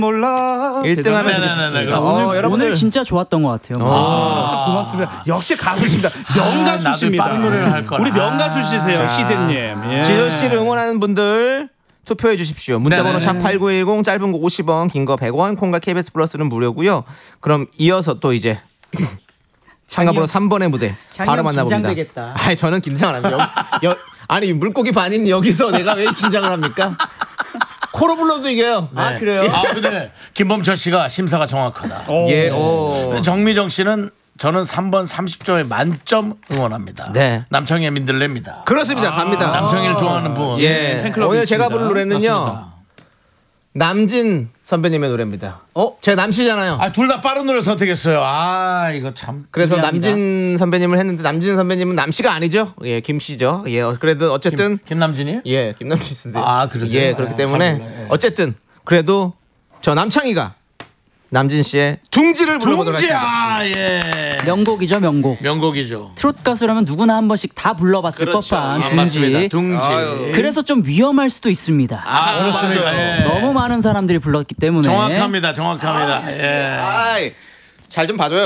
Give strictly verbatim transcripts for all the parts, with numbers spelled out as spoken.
몰라. 일 등 하면 되겠습니다. 오늘, 어, 여러분들 오늘 진짜 좋았던 것 같아요. 아, 고맙습니다. 역시 가수십니다. 명가수십니다. 아, 나도 빠른 노래를 할 거라. 우리 명가수시세요, 시세님. 예. 지효 씨를 응원하는 분들 투표해 주십시오. 문자번호 샵 팔구일공, 짧은 거 오십 원, 긴 거 백 원, 콩과 케이비에스 플러스는 무료고요. 그럼 이어서 또 이제 참가번호 삼 번의 무대 바로 만나봅니다. 긴장되겠다. 아니 저는 긴장 안 합니다. 여, 여, 아니 물고기 반인 여기서 내가 왜 긴장을 합니까? 코로 불러도 이겨요. 네. 아 그래요? 아 근데 김범철 씨가 심사가 정확하다. 오. 예, 오. 정미정 씨는 저는 삼 번 삼십 점에 만점 응원합니다. 네. 남창희 민들레입니다. 그렇습니다. 갑니다. 남창희를 좋아하는 분. 예. 팬클럽이 오늘 제가 있습니다. 부른 노래는요. 맞습니다. 남진 선배님의 노래입니다. 어? 제가 남씨잖아요. 아, 둘 다 빠른 노래 선택했어요. 아, 이거 참. 그래서 미안합니다. 남진 선배님을 했는데 남진 선배님은 남씨가 아니죠. 예, 김씨죠. 예, 그래도 어쨌든 김, 김남진이요? 예, 김남씨 선생님. 아, 그러세요? 예, 그렇기 아, 때문에 잘 몰라요. 예. 어쨌든 그래도 저 남창희가 남진 씨의 둥지를 불러보도록 하겠습니다. 둥지야, 예. 명곡이죠, 명곡. 명곡이죠. 트롯 가수라면 누구나 한 번씩 다 불러봤을 그렇죠. 법한 아, 둥지. 맞습니다. 둥지. 아유. 그래서 좀 위험할 수도 있습니다. 아, 그렇습니다. 예. 너무 많은 사람들이 불렀기 때문에. 정확합니다. 정확합니다. 예. 아이, 잘 좀 봐줘요.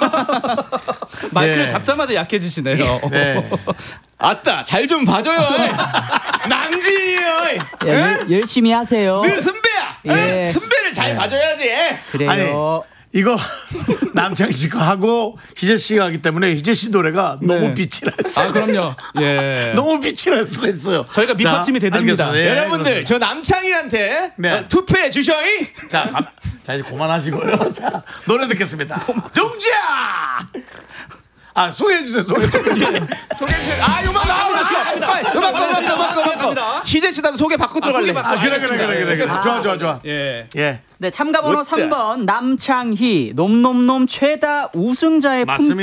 마이크를 예. 잡자마자 약해지시네요. 네. 아따, 잘 좀 봐줘요. 남진이요. 예, 열- 열심히 하세요. 늘 선배야. 예. 선배를 잘 봐줘야지. 그래요. 아니, 이거 남창 씨가 하고 희재 씨가 하기 때문에 희재 씨 노래가 너무 빛이 날 수가 아, 그럼요. 예. 너무 빛이 날 수가 있어요. 저희가 밑받침이 자, 되드립니다. 알겠습니다. 예, 여러분들, 저 남창희한테 네. 어, 투표해 주셔이. 자, 가, 자 이제 그만하시고요. 자, 노래 듣겠습니다. 둥지야. 아, 소개해 주세요. 소개. 소개해. 아, 음악 나와버렸어. 빨리, 음악 꺼, 음악 꺼, 음악 꺼, 음악 꺼. 희재 씨 나도 소개 받고 들어갈래. 소개 받고. 아, 그래 그래 그래 그래. 그래. 좋아 좋아 좋아. 예. 예. 네, 참가번호 어때? 삼 번 남창희 놈놈놈 최다 우승자의 품 맞습니다.